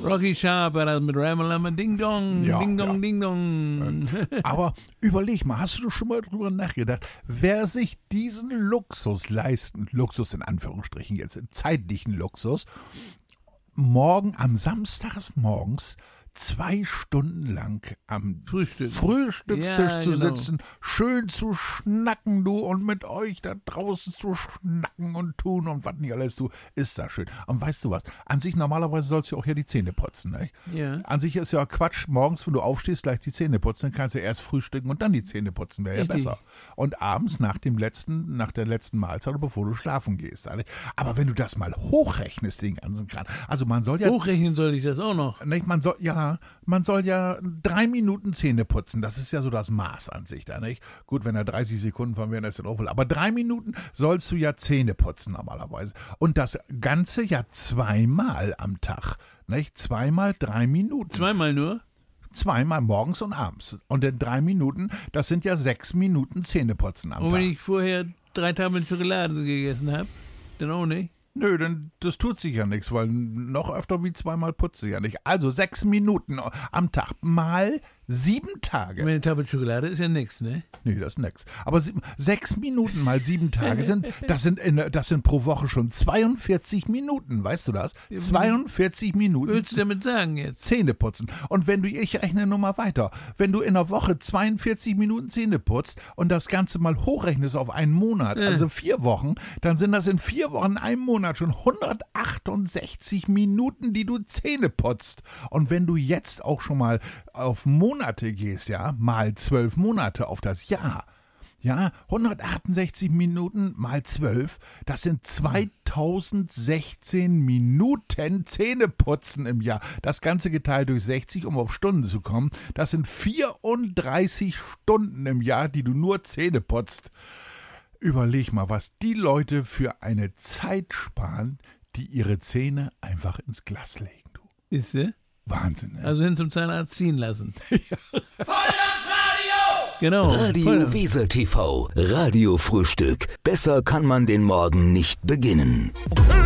Rocky Sharp war das mit Ramalama Ding Dong, Ja, Ding Dong, ja. Ding Dong. Aber überleg mal, hast du schon mal drüber nachgedacht, wer sich diesen Luxus leisten, Luxus in Anführungsstrichen jetzt, zeitlichen Luxus, morgen am Samstagsmorgens 2 Stunden lang am Frühstückstisch Ja, zu genau. sitzen, schön zu schnacken, du, und mit euch da draußen zu schnacken und tun und was nicht alles, du, ist das schön. Und weißt du was, an sich normalerweise sollst du auch hier die Zähne putzen, nicht? Ja. An sich ist ja Quatsch, morgens, wenn du aufstehst, gleich die Zähne putzen, dann kannst du erst frühstücken und dann die Zähne putzen, wäre ja Richtig. besser. Und abends nach der letzten Mahlzeit, oder bevor du schlafen gehst. Aber wenn du das mal hochrechnest, den ganzen Kram, also man soll ja... Hochrechnen soll ich das auch noch. Nicht, man soll ja 3 Minuten Zähne putzen. Das ist ja so das Maß an sich da, nicht? Gut, wenn er 30 Sekunden von mir ist, dann auch wohl. Aber 3 Minuten sollst du ja Zähne putzen normalerweise. Und das Ganze ja 2-mal am Tag, nicht? 2-mal 3 Minuten. Zweimal nur? 2-mal morgens und abends. Und in 3 Minuten, das sind ja 6 Minuten Zähneputzen am Und Tag. wenn ich vorher 3 Tafeln Schokolade gegessen habe, dann auch nicht. Nö, denn das tut sich ja nichts, weil noch öfter wie 2-mal putze ich ja nicht. Also 6 Minuten am Tag mal 7 Tage. Meine Tafel Schokolade ist ja nix, ne? Nee, das ist nix. Aber 6 Minuten mal 7 Tage das sind pro Woche schon 42 Minuten, weißt du das? 42 Minuten. Willst du damit sagen jetzt? Zähne putzen. Und ich rechne nur mal weiter. Wenn du in der Woche 42 Minuten Zähne putzt und das Ganze mal hochrechnest auf einen Monat, also 4 Wochen, dann sind das in 4 Wochen, in einem Monat schon 168 Minuten, die du Zähne putzt. Und wenn du jetzt auch schon mal auf Monate gehst, ja, mal 12 Monate auf das Jahr, ja, 168 Minuten mal 12, das sind 2016 Minuten Zähneputzen im Jahr. Das Ganze geteilt durch 60, um auf Stunden zu kommen. Das sind 34 Stunden im Jahr, die du nur Zähne putzt. Überleg mal, was die Leute für eine Zeit sparen, die ihre Zähne einfach ins Glas legen, du. Ist sie? Wahnsinn, ne? Also hin zum Zahnarzt ziehen lassen. Genau. Radio Weser TV, Radiofrühstück. Besser kann man den Morgen nicht beginnen.